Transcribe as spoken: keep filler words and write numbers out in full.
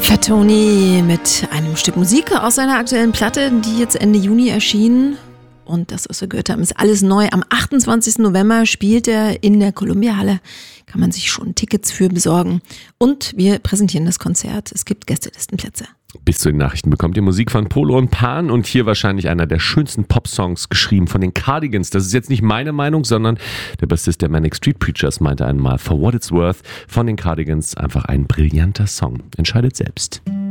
Fat Tony mit einem Stück Musik aus seiner aktuellen Platte, die jetzt Ende Juni erschien. Und das, was wir gehört haben, ist alles neu. Am achtundzwanzigsten November spielt er in der Columbia-Halle. Kann man sich schon Tickets für besorgen. Und wir präsentieren das Konzert. Es gibt Gästelistenplätze. Bis zu den Nachrichten bekommt ihr Musik von Polo und Pan und hier wahrscheinlich einer der schönsten Pop-Songs geschrieben von den Cardigans. Das ist jetzt nicht meine Meinung, sondern der Bassist der Manic Street Preachers meinte einmal, For What It's Worth von den Cardigans, einfach ein brillanter Song. Entscheidet selbst.